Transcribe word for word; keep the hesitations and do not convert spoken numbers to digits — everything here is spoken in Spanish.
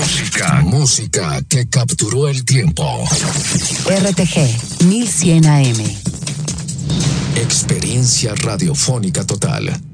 Música. Música que capturó el tiempo. R T G mil cien A M. Experiencia radiofónica total.